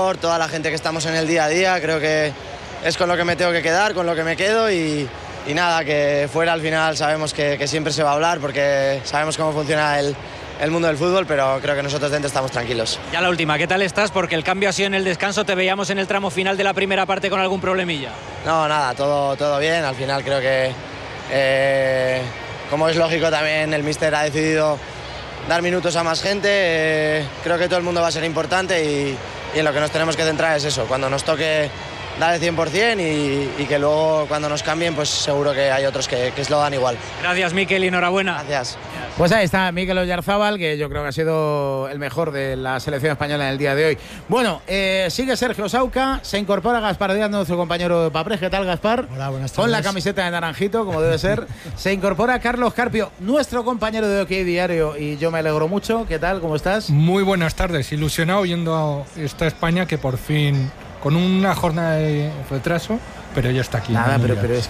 entrenador, toda la gente que estamos en el día a día. Creo que es con lo que me tengo que quedar, con lo que me quedo y nada, que fuera al final sabemos que siempre se va a hablar porque sabemos cómo funciona el mundo del fútbol, pero creo que nosotros dentro estamos tranquilos. Ya la última, ¿qué tal estás? Porque el cambio ha sido en el descanso, te veíamos en el tramo final de la primera parte con algún problemilla. No, nada, todo bien. Al final creo que, como es lógico, también el míster ha decidido dar minutos a más gente. Creo que todo el mundo va a ser importante y en lo que nos tenemos que centrar es eso, cuando nos toque dar el 100% y que luego cuando nos cambien pues seguro que hay otros que se lo dan igual. Gracias, Mikel, y enhorabuena. Gracias. Pues ahí está Mikel Oyarzábal, que yo creo que ha sido el mejor de la selección española en el día de hoy. Bueno, sigue Sergio Sauca, se incorpora Gaspar Díaz, nuestro compañero de Papres. ¿Qué tal, Gaspar? Hola, buenas tardes. Con la camiseta de naranjito, como debe ser. Se incorpora Carlos Carpio, nuestro compañero de OK Diario, y yo me alegro mucho. ¿Qué tal? ¿Cómo estás? Muy buenas tardes, ilusionado yendo a esta España que por fin, con una jornada de retraso, pero ya está aquí. Nada, pero es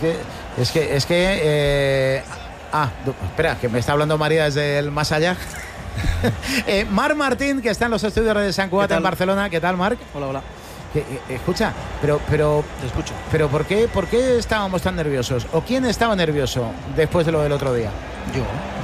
que espera, que me está hablando María desde el más allá. Marc Martín, que está en los estudios de Sant Cugat en Barcelona. ¿Qué tal, Marc? Hola. Escucha, pero Te escucho. Pero ¿por qué estábamos tan nerviosos? ¿O quién estaba nervioso después de lo del otro día? Yo.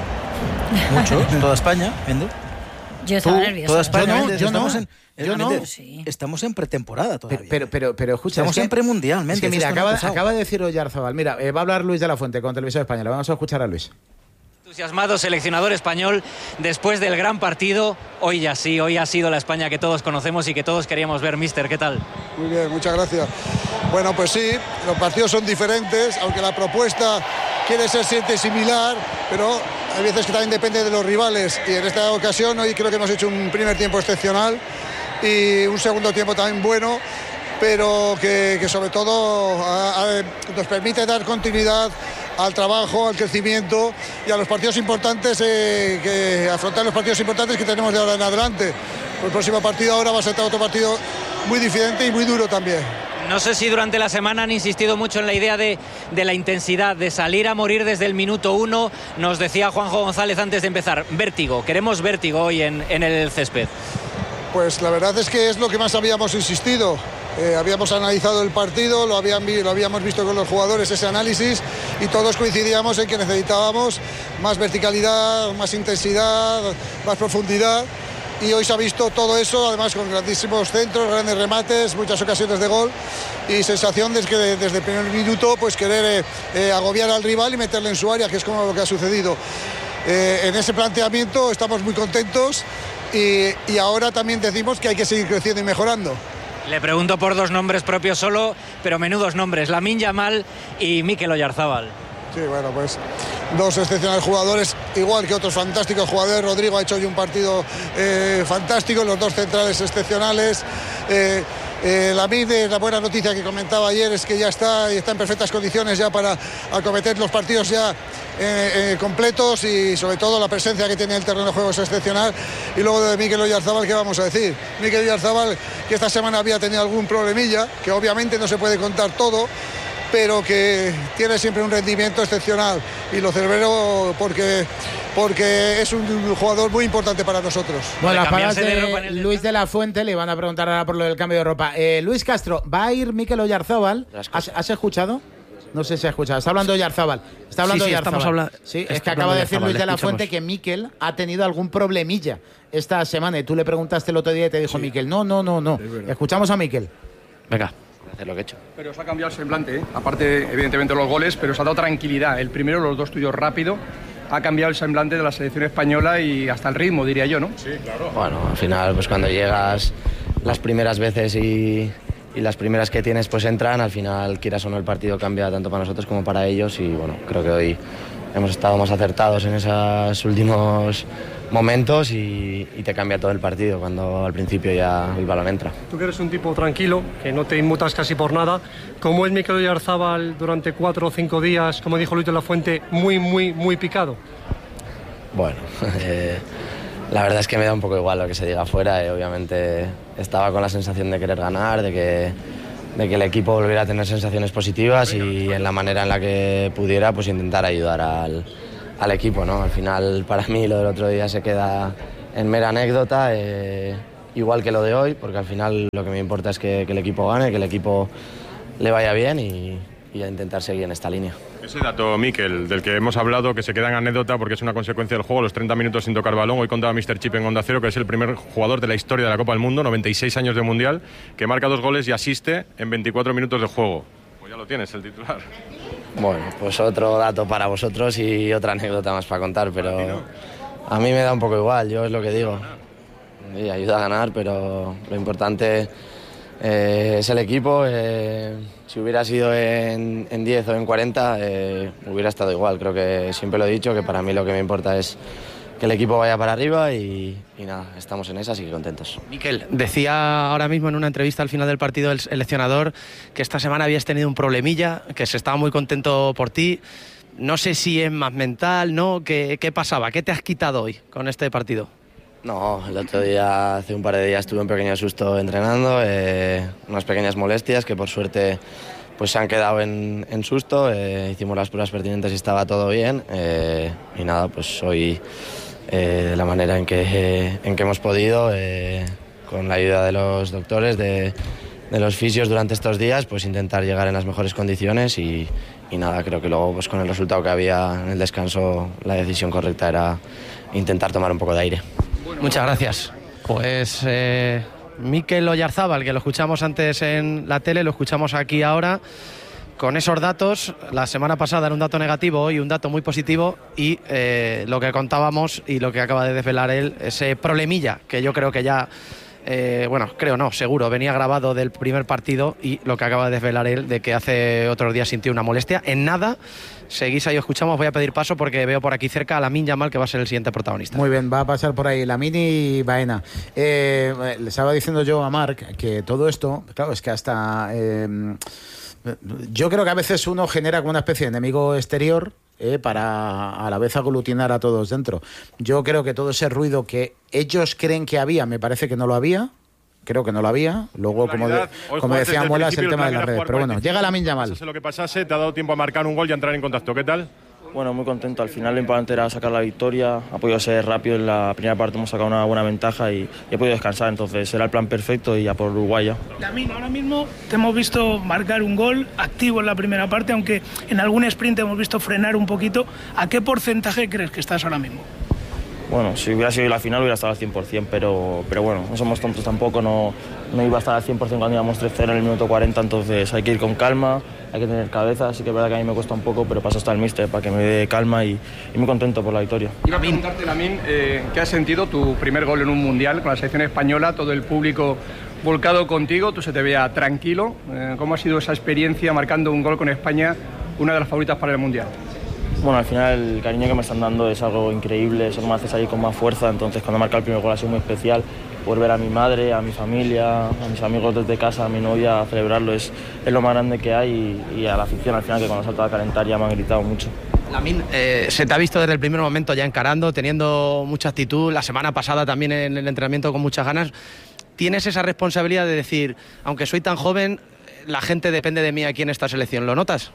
Mucho. Toda España, viendo. Yo estaba nerviosa. Toda España, Yo no. Sí. Estamos en pretemporada todavía. Pero escucha, estamos en premundial. Es que mira, acaba de decir Oyarzábal. Mira, va a hablar Luis de la Fuente con Televisión Española. Vamos a escuchar a Luis. Entusiasmado seleccionador español después del gran partido. Hoy ha sido la España que todos conocemos y que todos queríamos ver. Mister, ¿qué tal? Muy bien, muchas gracias. Bueno, pues sí, los partidos son diferentes, aunque la propuesta quiere ser siempre similar, pero hay veces que también depende de los rivales, y en esta ocasión hoy creo que hemos hecho un primer tiempo excepcional y un segundo tiempo también bueno, pero que sobre todo nos permite dar continuidad al trabajo, al crecimiento y a los partidos importantes, que afrontar los partidos importantes que tenemos de ahora en adelante. El próximo partido ahora va a ser otro partido muy diferente y muy duro también. No sé si durante la semana han insistido mucho en la idea de la intensidad, de salir a morir desde el minuto 1. Nos decía Juanjo González antes de empezar, vértigo, queremos vértigo hoy en el césped. Pues la verdad es que es lo que más habíamos insistido. Habíamos analizado el partido, lo habíamos visto con los jugadores, ese análisis, y todos coincidíamos en que necesitábamos más verticalidad, más intensidad, más profundidad. Y hoy se ha visto todo eso, además con grandísimos centros, grandes remates, muchas ocasiones de gol y sensación de que desde el primer minuto pues querer agobiar al rival y meterle en su área, que es como lo que ha sucedido. En ese planteamiento estamos muy contentos y ahora también decimos que hay que seguir creciendo y mejorando. Le pregunto por dos nombres propios solo, pero menudos nombres, Lamine Yamal y Mikel Oyarzábal. Sí, bueno, pues dos excepcionales jugadores, igual que otros fantásticos jugadores. Rodrigo ha hecho hoy un partido fantástico, los dos centrales excepcionales. Lamine, la buena noticia que comentaba ayer es que ya está en perfectas condiciones ya para acometer los partidos ya completos, y sobre todo la presencia que tiene en el terreno de juego es excepcional. Y luego de Mikel Oyarzábal, ¿qué vamos a decir? Mikel Oyarzábal, que esta semana había tenido algún problemilla, que obviamente no se puede contar todo, pero que tiene siempre un rendimiento excepcional, y lo celebro porque es un jugador muy importante para nosotros. Bueno, las palabras de Luis de la Fuente. Le van a preguntar ahora por lo del cambio de ropa. Luis Castro, ¿va a ir Mikel Oyarzábal? ¿Has escuchado? No sé si has escuchado. Está hablando Oyarzábal. Está hablando Oyarzábal. Sí, es que acaba de decir Luis de la Fuente que Mikel ha tenido algún problemilla esta semana, y tú le preguntaste el otro día y te dijo Mikel, no. Escuchamos a Mikel. Venga. Hacer lo que he hecho. Pero se ha cambiado el semblante, aparte evidentemente los goles, pero se ha dado tranquilidad. El primero, los dos tuyos rápido, ha cambiado el semblante de la selección española y hasta el ritmo, diría yo, ¿no? Sí, claro. Bueno, al final, pues cuando llegas las primeras veces y las primeras que tienes pues entran, al final, quieras o no, el partido cambia tanto para nosotros como para ellos, y bueno, creo que hoy hemos estado más acertados en esos últimos momentos y te cambia todo el partido cuando al principio ya el balón entra. Tú que eres un tipo tranquilo, que no te inmutas casi por nada, ¿cómo es Mikel Oyarzábal durante 4 o 5 días, como dijo Luis de la Fuente, muy picado? Bueno, la verdad es que me da un poco igual lo que se diga afuera. Obviamente estaba con la sensación de querer ganar, de que el equipo volviera a tener sensaciones positivas, y en la manera en la que pudiera pues intentar ayudar al equipo, ¿no? Al final, para mí, lo del otro día se queda en mera anécdota. igual que lo de hoy, porque al final lo que me importa es que el equipo gane, que el equipo le vaya bien y a intentar seguir en esta línea. Ese dato, Mikel, del que hemos hablado, que se queda en anécdota porque es una consecuencia del juego, los 30 minutos sin tocar balón. Hoy contaba Mr. Chip en Onda Cero que es el primer jugador de la historia de la Copa del Mundo, 96 años de Mundial, que marca 2 goles y asiste en 24 minutos de juego. Pues ya lo tienes, el titular. Bueno, pues otro dato para vosotros y otra anécdota más para contar, pero a mí me da un poco igual, yo es lo que digo. Y ayuda a ganar, pero lo importante es el equipo. Si hubiera sido en 10 o en 40, hubiera estado igual. Creo que siempre lo he dicho, que para mí lo que me importa es que el equipo vaya para arriba y nada, estamos en esa, así que contentos. Mikel, decía ahora mismo en una entrevista al final del partido el seleccionador que esta semana habías tenido un problemilla, que se estaba muy contento por ti. No sé si es más mental, ¿no? ¿Qué pasaba? ¿Qué te has quitado hoy con este partido? No, el otro día, hace un par de días, tuve un pequeño susto entrenando, unas pequeñas molestias que por suerte pues se han quedado en susto. Hicimos las pruebas pertinentes y estaba todo bien. Y nada, pues hoy de la manera en que hemos podido, con la ayuda de los doctores, de los fisios durante estos días, pues intentar llegar en las mejores condiciones y nada, creo que luego pues con el resultado que había en el descanso la decisión correcta era intentar tomar un poco de aire. Muchas gracias. Pues Mikel Oyarzábal, que lo escuchamos antes en la tele, lo escuchamos aquí ahora. Con esos datos, la semana pasada era un dato negativo, hoy un dato muy positivo y lo que contábamos y lo que acaba de desvelar él, ese problemilla que yo creo que ya, seguro, venía grabado del primer partido y lo que acaba de desvelar él de que hace otros días sintió una molestia. En nada, seguís ahí, escuchamos, voy a pedir paso porque veo por aquí cerca a Lamine Yamal, que va a ser el siguiente protagonista. Muy bien, va a pasar por ahí Lamine y Baena. Le estaba diciendo yo a Marc que todo esto, claro, es que hasta... yo creo que a veces uno genera como una especie de enemigo exterior para a la vez aglutinar a todos dentro. Yo creo que todo ese ruido que ellos creen que había, me parece que no lo había. Creo que no lo había. Luego, como decía Muelas, el tema de las redes. Pero bueno, llega Lamine Yamal. Pasase lo que pasase, te ha dado tiempo a marcar un gol y a entrar en contacto. ¿Qué tal? Bueno, muy contento. Al final lo importante era sacar la victoria. Ha podido ser rápido. En la primera parte hemos sacado una buena ventaja y he podido descansar. Entonces era el plan perfecto y ya por Uruguay ya. Lamine, ahora mismo te hemos visto marcar un gol activo en la primera parte, aunque en algún sprint hemos visto frenar un poquito. ¿A qué porcentaje crees que estás ahora mismo? Bueno, si hubiera sido la final hubiera estado al 100%, pero bueno, no somos tontos tampoco, no iba a estar al 100% cuando íbamos 3-0 en el minuto 40, entonces hay que ir con calma, hay que tener cabeza, así que es verdad que a mí me cuesta un poco, pero paso hasta el míster para que me dé calma y muy contento por la victoria. Iba a preguntarte, Lamine, ¿qué has sentido tu primer gol en un mundial con la selección española, todo el público volcado contigo, tú se te veía tranquilo? ¿Cómo ha sido esa experiencia marcando un gol con España, una de las favoritas para el mundial? Bueno, al final el cariño que me están dando es algo increíble, eso me hace salir con más fuerza, entonces cuando marca el primer gol ha sido muy especial, por ver a mi madre, a mi familia, a mis amigos desde casa, a mi novia, a celebrarlo, es lo más grande que hay y a la afición al final que cuando salta a calentar ya me han gritado mucho. Lamine, se te ha visto desde el primer momento ya encarando, teniendo mucha actitud, la semana pasada también en el entrenamiento con muchas ganas. ¿Tienes esa responsabilidad de decir, aunque soy tan joven, la gente depende de mí aquí en esta selección? ¿Lo notas?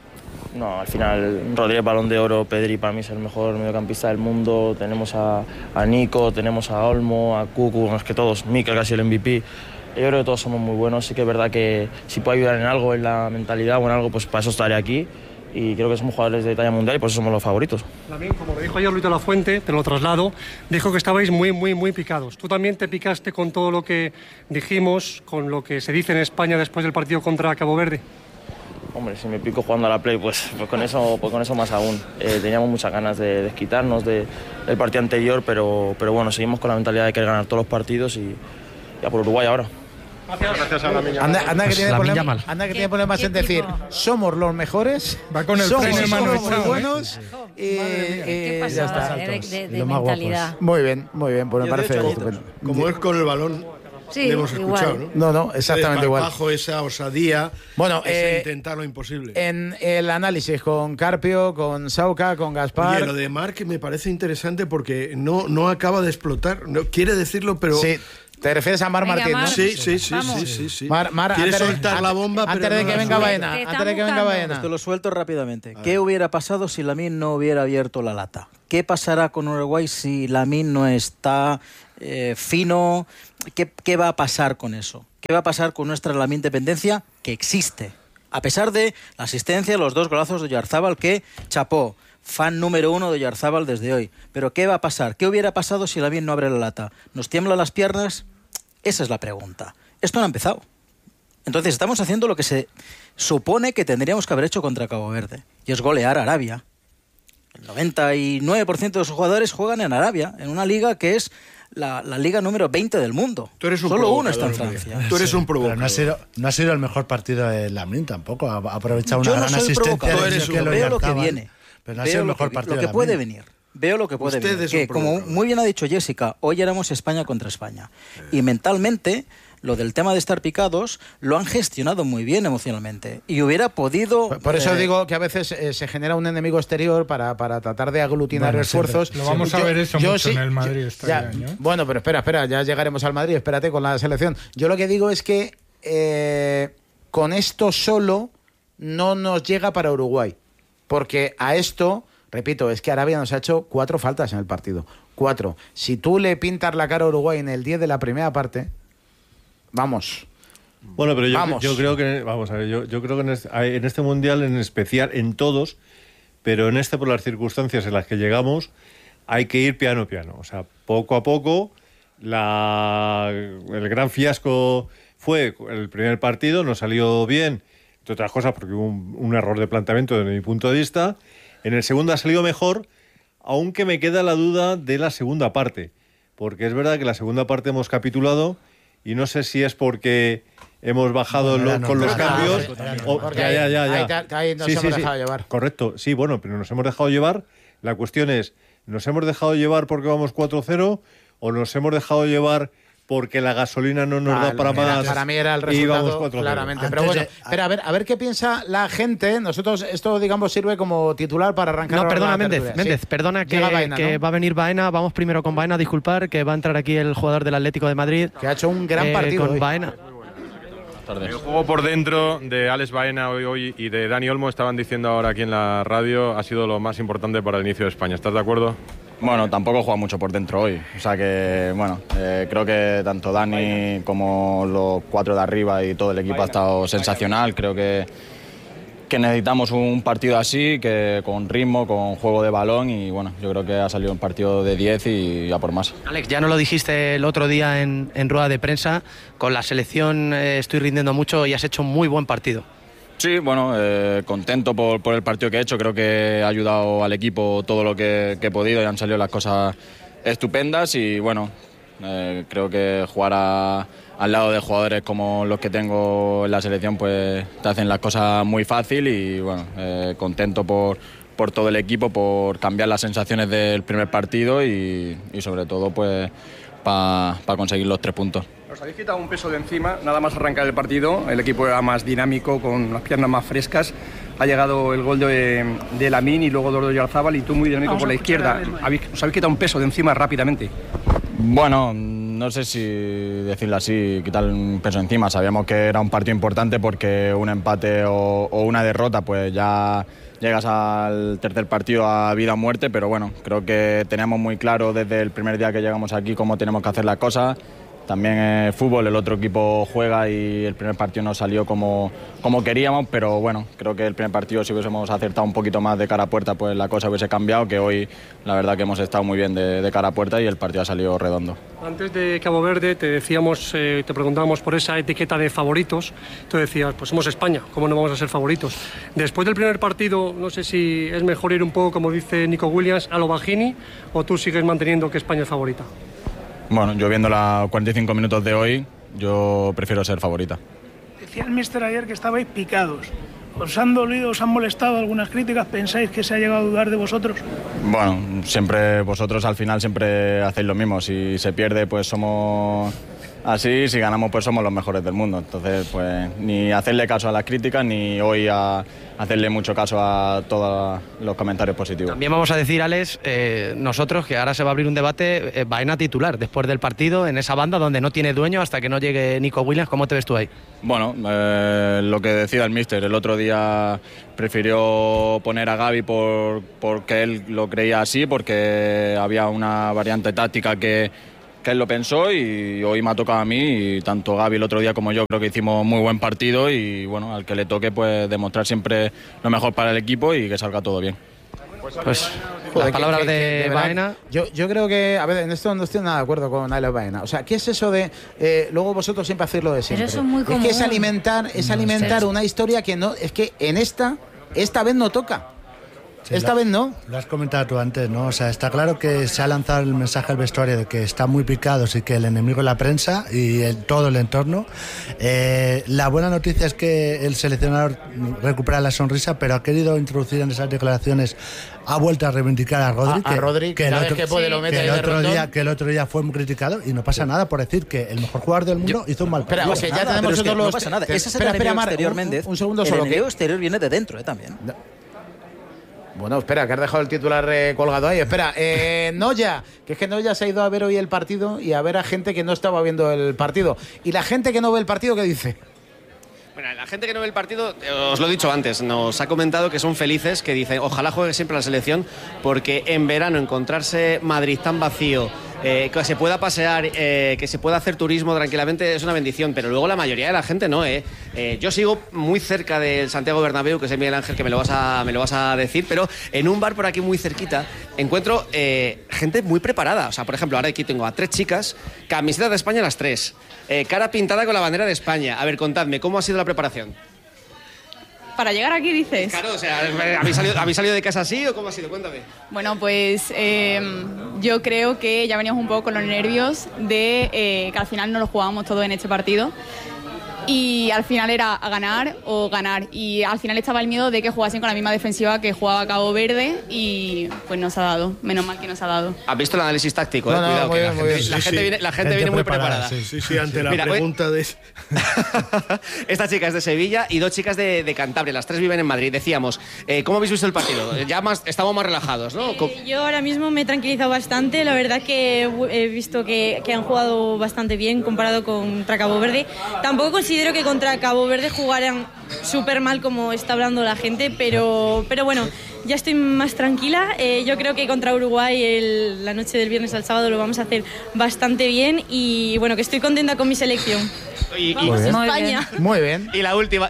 No, al final Rodríguez, Balón de Oro, Pedri para mí es el mejor mediocampista del mundo, tenemos a Nico, tenemos a Olmo, a Cucu, es que todos, Mikel casi el MVP, yo creo que todos somos muy buenos, sí que es verdad que si puedo ayudar en algo, en la mentalidad o en algo, pues para eso estaré aquí y creo que somos jugadores de talla mundial y por eso somos los favoritos. Lamine, como lo dijo ayer Luis de la Fuente, te lo traslado, dijo que estabais muy picados. ¿Tú también te picaste con todo lo que dijimos, con lo que se dice en España después del partido contra Cabo Verde? Hombre, si me pico jugando a la Play, pues con eso más aún. Teníamos muchas ganas de desquitarnos del partido anterior, pero bueno, seguimos con la mentalidad de querer ganar todos los partidos y ya por Uruguay ahora. Gracias a Lamine. Anda que tiene problemas en decir, somos los mejores, va con el somos muy buenos ¿Qué pasa? Ya está. De mentalidad. Muy bien, pues me parece estupendo. Como es con el balón. Sí, hemos escuchado, igual. No, exactamente igual. Bajo esa osadía, bueno, intentar lo imposible. En el análisis con Carpio, con Sauca, con Gaspar. Oye, lo de Marc me parece interesante porque no acaba de explotar. No, quiere decirlo, pero. Sí. ¿Te refieres a Mar Martín, no? Sí. Mar, quiere soltar la bomba, antes de que venga Baena. Esto lo suelto rápidamente. ¿Qué hubiera pasado si Lamine no hubiera abierto la lata? ¿Qué pasará con Uruguay si Lamine no está fino, ¿qué va a pasar con eso? ¿Qué va a pasar con nuestra la independencia que existe? A pesar de la asistencia de los 2 golazos de Oyarzábal, que chapó, fan número 1 de Oyarzábal desde hoy. Pero ¿qué va a pasar? ¿Qué hubiera pasado si Lamine no abre la lata? ¿Nos tiemblan las piernas? Esa es la pregunta. Esto no ha empezado. Entonces estamos haciendo lo que se supone que tendríamos que haber hecho contra Cabo Verde, y es golear a Arabia. El 99% de los jugadores juegan en Arabia, en una liga que es la liga número 20 del mundo. Solo uno está en Francia. Tú eres un provocador. No ha sido el mejor partido de Lamine tampoco. Ha aprovechado una gran asistencia. Veo lo que viene. Pero no ha sido el mejor partido lo que puede venir. Veo lo que puede venir. Que, como muy bien ha dicho Jessica, hoy éramos España contra España. Y mentalmente, lo del tema de estar picados lo han gestionado muy bien emocionalmente. Y hubiera podido... Por eso digo que a veces se genera un enemigo exterior para tratar de aglutinar esfuerzos. Lo vamos a ver eso mucho en el Madrid este año. Bueno, pero espera, ya llegaremos al Madrid. Espérate con la selección. Yo lo que digo es que con esto solo no nos llega para Uruguay. Porque a esto... Repito, es que Arabia nos ha hecho 4 faltas en el partido. 4. Si tú le pintas la cara a Uruguay en el 10 de la primera parte, vamos. Bueno, pero yo creo que... Vamos a ver, yo creo que en este Mundial en especial, en todos, pero en este por las circunstancias en las que llegamos, hay que ir piano a piano. O sea, poco a poco, el gran fiasco fue el primer partido, no salió bien, entre otras cosas porque hubo un error de planteamiento desde mi punto de vista. En el segundo ha salido mejor, aunque me queda la duda de la segunda parte, porque es verdad que la segunda parte hemos capitulado y no sé si es porque hemos bajado con los cambios o ya. Ahí nos hemos dejado llevar. Correcto, sí, bueno, pero nos hemos dejado llevar. La cuestión es, ¿nos hemos dejado llevar porque vamos 4-0 o nos hemos dejado llevar porque la gasolina no nos da para más? Para mí era el resultado, claramente. Pero bueno, a ver qué piensa la gente. Nosotros, esto, digamos, sirve como titular para arrancar. No, perdona, Méndez, perdona que va a venir Baena. Vamos primero con Baena, disculpar, que va a entrar aquí el jugador del Atlético de Madrid. Que ha hecho un gran partido con Baena. El juego por dentro de Alex Baena hoy y de Dani Olmo, estaban diciendo ahora aquí en la radio, ha sido lo más importante para el inicio de España. ¿Estás de acuerdo? Bueno, tampoco juega mucho por dentro hoy. O sea que, bueno, creo que tanto Dani como los 4 de arriba y todo el equipo ha estado sensacional. Creo que necesitamos un partido así, que con ritmo, con juego de balón, y bueno, yo creo que ha salido un partido de 10 y a por más. Alex, ya no lo dijiste el otro día en rueda de prensa, con la selección estoy rindiendo mucho y has hecho un muy buen partido. Sí, bueno, contento por el partido que he hecho. Creo que ha ayudado al equipo todo lo que he podido y han salido las cosas estupendas y bueno, creo que jugar al lado de jugadores como los que tengo en la selección pues te hacen las cosas muy fácil y bueno, contento por todo el equipo, por cambiar las sensaciones del primer partido y sobre todo pues para conseguir los 3 puntos. Os habéis quitado un peso de encima, nada más arrancar el partido, el equipo era más dinámico, con las piernas más frescas, ha llegado el gol de Lamine y luego de Oyarzábal y tú muy dinámico por la izquierda. Os habéis quitado un peso de encima rápidamente. Bueno, no sé si decirlo así, quitar un peso encima. Sabíamos que era un partido importante porque un empate o una derrota pues ya llegas al tercer partido a vida o muerte, pero bueno, creo que teníamos muy claro desde el primer día que llegamos aquí cómo tenemos que hacer las cosas. También fútbol, el otro equipo juega y el primer partido no salió como queríamos, pero bueno, creo que el primer partido si hubiésemos acertado un poquito más de cara a puerta, pues la cosa hubiese cambiado, que hoy la verdad que hemos estado muy bien de cara a puerta y el partido ha salido redondo. Antes de Cabo Verde te decíamos, te preguntábamos por esa etiqueta de favoritos, tú decías, pues somos España, ¿cómo no vamos a ser favoritos? Después del primer partido, no sé si es mejor ir un poco, como dice Nico Williams, a lo Bajini, o tú sigues manteniendo que España es favorita. Bueno, yo viendo los 45 minutos de hoy, yo prefiero ser favorita. Decía el míster ayer que estabais picados. ¿Os han dolido, os han molestado algunas críticas? ¿Pensáis que se ha llegado a dudar de vosotros? Bueno, siempre vosotros al final siempre hacéis lo mismo. Si se pierde, pues somos así. Si ganamos, pues somos los mejores del mundo. Entonces, pues ni hacerle caso a las críticas, ni hoy a hacerle mucho caso a todos los comentarios positivos. También vamos a decir, Alex, nosotros, que ahora se va a abrir un debate, Baena titular después del partido en esa banda donde no tiene dueño hasta que no llegue Nico Williams. ¿Cómo te ves tú ahí? Bueno, lo que decía el míster, el otro día prefirió poner a Gavi porque él lo creía así, porque había una variante táctica que él lo pensó y hoy me ha tocado a mí, y tanto Gaby el otro día como yo creo que hicimos muy buen partido, y bueno, al que le toque pues demostrar siempre lo mejor para el equipo y que salga todo bien. Pues las palabras de Baena. Yo creo que, a ver, en esto no estoy nada de acuerdo con Nailo Baena. O sea, ¿qué es eso de luego vosotros siempre hacéis lo de siempre? Pero eso es muy común. Es que es alimentar una historia que no, es que en esta vez no toca. Sí, esta vez no. Lo has comentado tú antes, ¿no? O sea, está claro que se ha lanzado el mensaje al vestuario de que están muy picados y que el enemigo es la prensa y todo el entorno. La buena noticia es que el seleccionador recupera la sonrisa, pero ha querido introducir en esas declaraciones, ha vuelto a reivindicar a Rodri. A Rodri, que el otro día fue muy criticado y no pasa nada por decir que el mejor jugador del mundo hizo un mal partido. Pero ya tenemos todos los... No pasa nada. Ese es el enemigo exterior, Méndez. Un segundo solo. El enemigo exterior viene de dentro, también. Bueno, espera, que has dejado el titular colgado ahí. Espera, Noya, que es que Noya se ha ido a ver hoy el partido y a ver a gente que no estaba viendo el partido. ¿Y la gente que no ve el partido qué dice? Bueno, la gente que no ve el partido, os lo he dicho antes, nos ha comentado que son felices, que dicen ojalá juegue siempre la selección, porque en verano encontrarse Madrid tan vacío, que se pueda pasear, que se pueda hacer turismo tranquilamente, es una bendición, pero luego la mayoría de la gente no. Yo sigo muy cerca del Santiago Bernabéu, que es Miguel Ángel, que me lo vas a decir, pero en un bar por aquí muy cerquita encuentro gente muy preparada. O sea, por ejemplo, ahora aquí tengo a 3 chicas, camiseta de España las 3, cara pintada con la bandera de España. A ver, contadme, ¿cómo ha sido la preparación? Para llegar aquí, dices. Claro, o sea, ¿habéis salido de casa así o cómo ha sido? Cuéntame. Bueno, pues yo creo que ya veníamos un poco con los nervios de que al final no lo jugábamos todo en este partido. Y al final era a ganar o ganar. Y al final estaba el miedo de que jugasen con la misma defensiva que jugaba Cabo Verde y pues nos ha dado. Menos mal que nos ha dado. ¿Has visto el análisis táctico? Cuidado, que la gente viene muy preparada. Sí, ante la pregunta de... Esta chica es de Sevilla y 2 chicas de Cantabria. Las 3 viven en Madrid. Decíamos, ¿cómo habéis visto el partido? Estamos más relajados, ¿no? Yo ahora mismo me he tranquilizado bastante. La verdad que he visto que han jugado bastante bien comparado contra Cabo Verde. Tampoco considero que contra Cabo Verde jugaran súper mal como está hablando la gente, pero bueno, ya estoy más tranquila. Yo creo que contra Uruguay la noche del viernes al sábado lo vamos a hacer bastante bien y bueno, que estoy contenta con mi selección. Vamos, España. Muy bien. Y la última.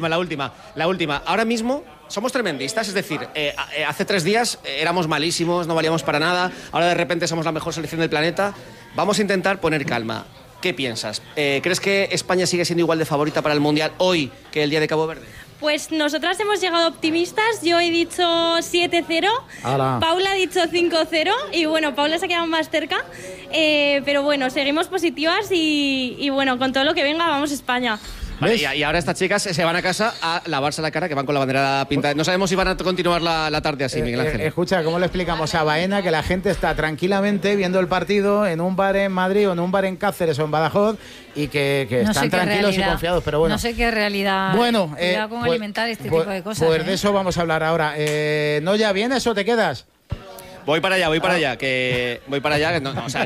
Ahora mismo somos tremendistas, es decir, hace 3 días éramos malísimos, no valíamos para nada, ahora de repente somos la mejor selección del planeta. Vamos a intentar poner calma. ¿Qué piensas? ¿Crees que España sigue siendo igual de favorita para el Mundial hoy que el día de Cabo Verde? Pues nosotras hemos llegado optimistas. Yo he dicho 7-0, Paula ha dicho 5-0 y bueno, Paula se ha quedado más cerca. Pero bueno, seguimos positivas y bueno, con todo lo que venga vamos a España. Vale, y ahora estas chicas se van a casa a lavarse la cara, que van con la bandera pintada. No sabemos si van a continuar la tarde así, Miguel Ángel. Escucha, ¿cómo le explicamos a Baena que la gente está tranquilamente viendo el partido en un bar en Madrid o en un bar en Cáceres o en Badajoz y que no están tranquilos y confiados? Pero bueno, no sé qué realidad. Bueno, con alimentar este tipo de cosas. Pues de eso vamos a hablar ahora. ¿No vienes o te quedas? Voy para allá, que voy para allá.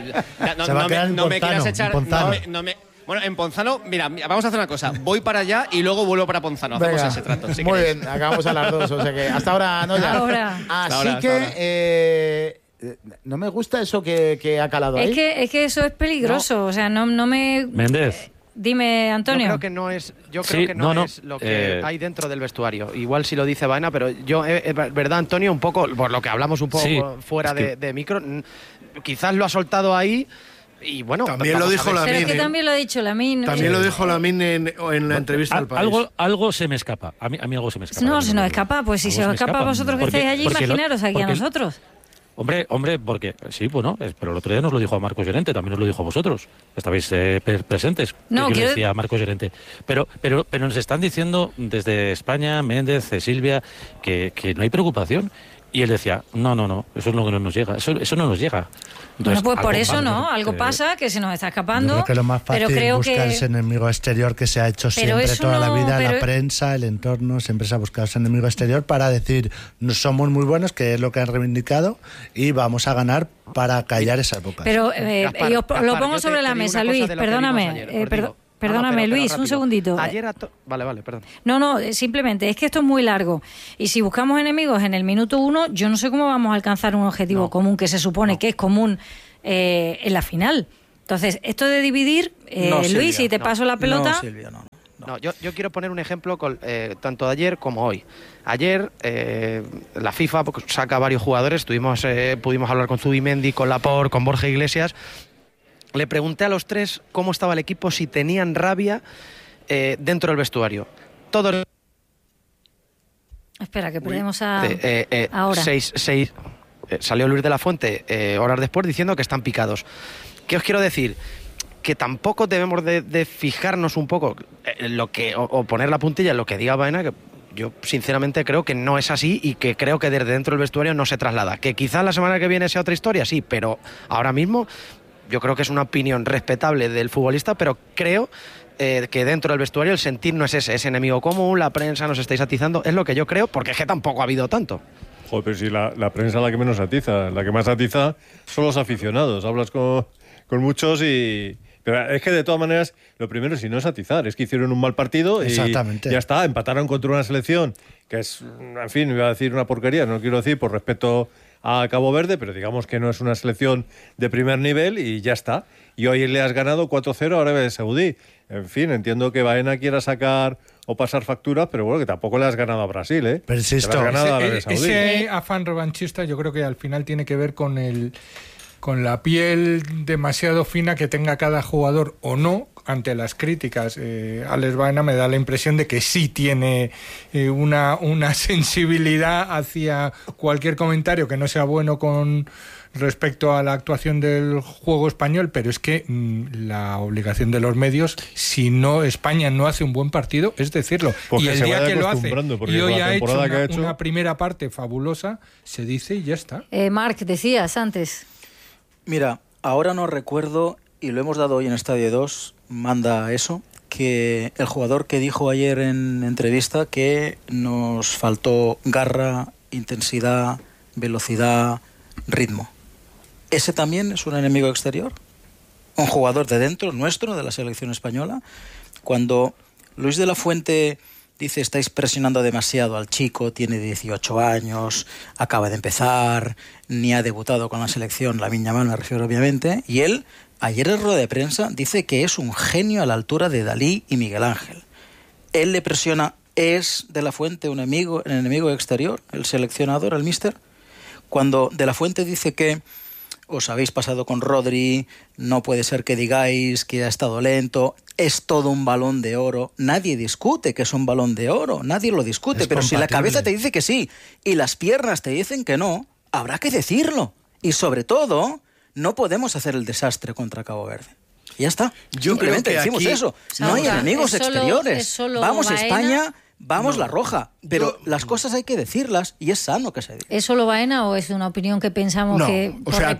No me quieras echar. Bueno, en Ponzano, mira, vamos a hacer una cosa. Voy para allá y luego vuelvo para Ponzano. Hacemos ese trato. Muy bien, acabamos a las 2. O sea que hasta ahora no ya. Así que no me gusta eso que ha calado ahí. Es que eso es peligroso. O sea, no me. Méndez. Dime, Antonio. Yo creo que no es lo que hay dentro del vestuario. Igual si lo dice Baena, pero yo, verdad, Antonio, un poco, por lo que hablamos un poco fuera de micro, quizás lo ha soltado ahí. Y bueno, también lo dijo Lamine. Pero es que también lo ha dicho Lamine. También lo dijo Lamine en la entrevista al País. Algo se me escapa. A mí algo se me escapa. No, se nos escapa. Pues si se os escapa a vosotros que estáis allí, imaginaros aquí a nosotros. Hombre, porque sí, bueno, pero el otro día nos lo dijo a Marcos Llorente, también nos lo dijo a vosotros. Estabais presentes. No, yo le decía a Marcos Llorente. Pero nos están diciendo desde España, Méndez, Silvia, que no hay preocupación. Y él decía, no, eso es lo que no nos llega. Eso no nos llega. Entonces, bueno, pues por eso algo pasa que se nos está escapando. Yo creo que lo más fácil es buscar ese enemigo exterior que se ha hecho siempre toda la vida, la prensa, el entorno, siempre se ha buscado ese enemigo exterior para decir, no somos muy buenos, que es lo que han reivindicado, y vamos a ganar para callar esas bocas. Pero Gaspar, lo pongo sobre la mesa, Luis, perdóname. Perdóname, Luis, un segundito. Vale, perdón. No, simplemente es que esto es muy largo. Y si buscamos enemigos en el minuto 1, yo no sé cómo vamos a alcanzar un objetivo común que se supone que es común en la final. Entonces, esto de dividir, No, Luis, Silvia, si te paso la pelota... No, Silvia, no. No, yo quiero poner un ejemplo tanto de ayer como hoy. Ayer la FIFA saca varios jugadores, pudimos hablar con Zubimendi, con Laporte, con Borja Iglesias. Le pregunté a los tres cómo estaba el equipo, si tenían rabia dentro del vestuario. Todos... Espera, que perdemos a... ahora. Salió Luis de la Fuente horas después diciendo que están picados. ¿Qué os quiero decir? Que tampoco debemos de fijarnos un poco en lo que, o poner la puntilla en lo que diga Baena, que yo sinceramente creo que no es así y que creo que desde dentro del vestuario no se traslada. Que quizás la semana que viene sea otra historia, sí, pero ahora mismo yo creo que es una opinión respetable del futbolista, pero creo que dentro del vestuario el sentir no es ese enemigo común, la prensa nos estáis atizando, es lo que yo creo, porque es que tampoco ha habido tanto. Joder, pero si la prensa es la que menos atiza, la que más atiza son los aficionados. Hablas con muchos y... Pero es que de todas maneras, lo primero, si no es atizar, es que hicieron un mal partido y ya está, empataron contra una selección que es, en fin, iba a decir una porquería, no lo quiero decir por respeto a Cabo Verde, pero digamos que no es una selección de primer nivel y ya está. Y hoy le has ganado 4-0 a Arabia Saudí. En fin, entiendo que Baena quiera sacar o pasar facturas, pero bueno, que tampoco le has ganado a Brasil, ¿eh? Persisto. Le has ganado a Arabia Saudí. Ese afán revanchista yo creo que al final tiene que ver con la piel demasiado fina que tenga cada jugador o no ante las críticas. Alex Baena me da la impresión de que sí tiene una sensibilidad hacia cualquier comentario que no sea bueno con respecto a la actuación del juego español, pero es que la obligación de los medios, si no España no hace un buen partido, es decirlo. Porque y el día que lo hace y hoy ha hecho una primera parte fabulosa, se dice y ya está. Marc, decías antes... Mira, ahora no recuerdo, y lo hemos dado hoy en Estadio 2, manda eso, que el jugador que dijo ayer en entrevista que nos faltó garra, intensidad, velocidad, ritmo. ¿Ese también es un enemigo exterior? ¿Un jugador de dentro, nuestro, de la selección española? Cuando Luis de la Fuente... dice, estáis presionando demasiado al chico, tiene 18 años, acaba de empezar, ni ha debutado con la selección, Lamine Yamal me refiero obviamente, y él, ayer en rueda de prensa, dice que es un genio a la altura de Dalí y Miguel Ángel. Él le presiona, ¿es de la Fuente un enemigo exterior, el seleccionador, el míster? Cuando de la Fuente dice que os habéis pasado con Rodri, no puede ser que digáis que ha estado lento, es todo un balón de oro. Nadie discute que es un balón de oro, nadie lo discute, pero si la cabeza te dice que sí y las piernas te dicen que no, habrá que decirlo. Y sobre todo, no podemos hacer el desastre contra Cabo Verde. Y ya está, simplemente decimos aquí, eso. No hay enemigos exteriores. Vamos a España... Vamos la roja, pero las cosas hay que decirlas y es sano que se diga. ¿Es solo Baena o es una opinión que pensamos que o sea,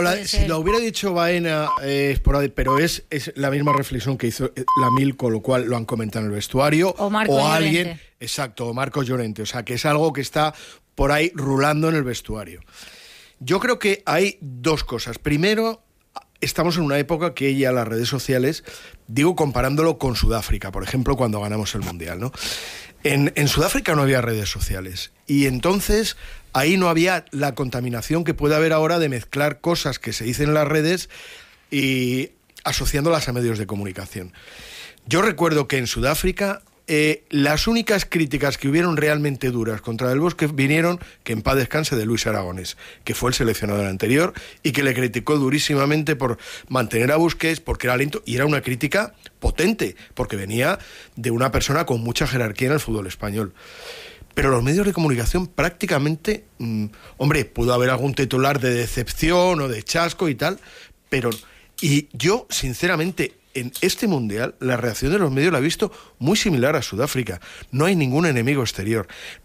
si lo hubiera dicho Baena, pero es la misma reflexión que hizo Lamil, con lo cual lo han comentado en el vestuario. O alguien, Llorente. exacto, o Marcos Llorente, o sea, que es algo que está por ahí rulando en el vestuario. Yo creo que hay dos cosas. Primero, estamos en una época que ya las redes sociales, digo comparándolo con Sudáfrica, por ejemplo, cuando ganamos el Mundial, ¿no? En Sudáfrica no había redes sociales y entonces ahí no había la contaminación que puede haber ahora de mezclar cosas que se dicen en las redes y asociándolas a medios de comunicación. Yo recuerdo que en Sudáfrica las únicas críticas que hubieron realmente duras contra Del Bosque vinieron, que en paz descanse, de Luis Aragonés, que fue el seleccionador anterior y que le criticó durísimamente por mantener a Busquets porque era lento, y era una crítica potente porque venía de una persona con mucha jerarquía en el fútbol español. Pero los medios de comunicación prácticamente, pudo haber algún titular de decepción o de chasco y tal, pero... Y yo, sinceramente, en este Mundial, la reacción de los medios la he visto muy similar a Sudáfrica. No hay ningún enemigo exterior.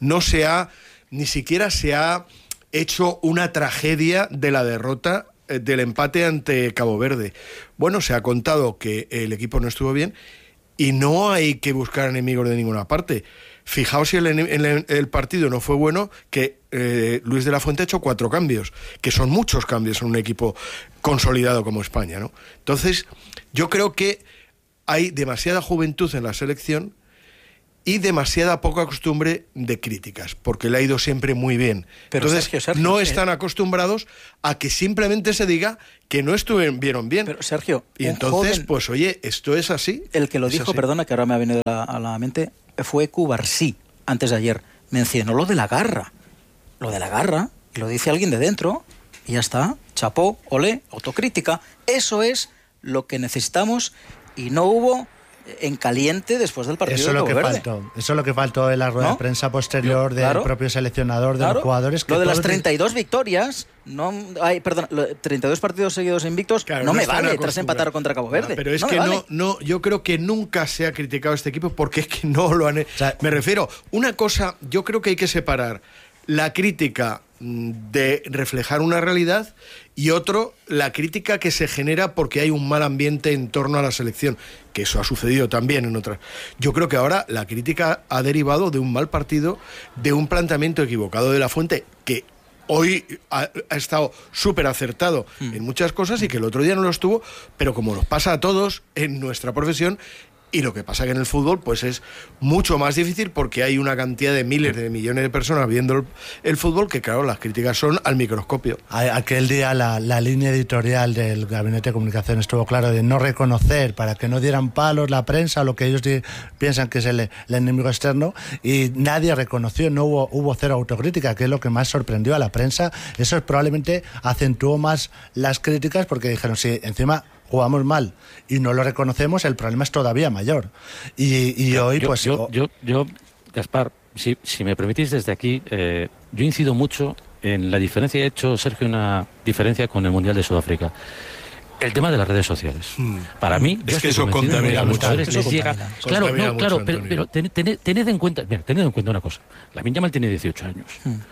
Ni siquiera se ha hecho una tragedia de la derrota del empate ante Cabo Verde. Bueno, se ha contado que el equipo no estuvo bien y no hay que buscar enemigos de ninguna parte. Fijaos si el partido no fue bueno, que Luis de la Fuente ha hecho 4 cambios, que son muchos cambios en un equipo consolidado como España, ¿no? Entonces, yo creo que hay demasiada juventud en la selección y demasiada poca costumbre de críticas, porque le ha ido siempre muy bien. Pero entonces, Sergio, no están acostumbrados a que simplemente se diga que no estuvieron bien. Pero Sergio, y entonces, joven, pues oye, esto es así. El que lo dijo, así. Perdona, que ahora me ha venido a la mente, fue Cubarsí, antes de ayer. Mencionó lo de la garra. Lo de la garra, y lo dice alguien de dentro, y ya está. Chapó, olé, autocrítica. Eso es lo que necesitamos, y no hubo en caliente después del partido. Eso es lo que faltó. Eso es lo que faltó en la rueda de prensa posterior del propio seleccionador, de los jugadores. Que lo de las 32 victorias, 32 partidos seguidos invictos, no me vale tras empatar contra Cabo Verde. Pero es que no, yo creo que nunca se ha criticado a este equipo porque es que no lo han... O sea, me refiero, una cosa, yo creo que hay que separar la crítica de reflejar una realidad y otro, la crítica que se genera porque hay un mal ambiente en torno a la selección, que eso ha sucedido también en otras. Yo creo que ahora la crítica ha derivado de un mal partido, de un planteamiento equivocado de La Fuente, que hoy ha estado súper acertado en muchas cosas y que el otro día no lo estuvo, pero como nos pasa a todos en nuestra profesión. Y lo que pasa que en el fútbol pues es mucho más difícil porque hay una cantidad de miles de millones de personas viendo el fútbol que claro, las críticas son al microscopio. Aquel día la línea editorial del Gabinete de Comunicación estuvo claro de no reconocer, para que no dieran palos la prensa, lo que ellos piensan que es el enemigo externo, y nadie reconoció, no hubo cero autocrítica, que es lo que más sorprendió a la prensa. Eso probablemente acentuó más las críticas porque dijeron, si encima jugamos mal y no lo reconocemos, el problema es todavía mayor. Y hoy, pues... Yo, Gaspar, si me permitís desde aquí, yo incido mucho en la diferencia, he hecho, Sergio, una diferencia con el Mundial de Sudáfrica. El tema de las redes sociales. Para mí, es que eso contamina mucho. Les llega, claro, pero tened en cuenta una cosa. Lamine Yamal tiene 18 años.